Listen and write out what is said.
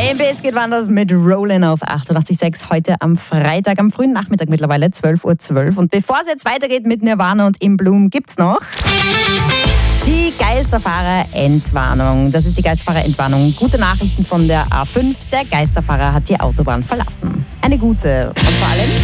geht Wanders mit Rollin' auf 88.6 heute am Freitag, am frühen Nachmittag mittlerweile, 12:12 Uhr. Und bevor es jetzt weitergeht mit Nirvana und In Bloom, gibt's noch die Geisterfahrer-Entwarnung. Das ist die Geisterfahrer-Entwarnung. Gute Nachrichten von der A5. Der Geisterfahrer hat die Autobahn verlassen. Eine gute und vor allem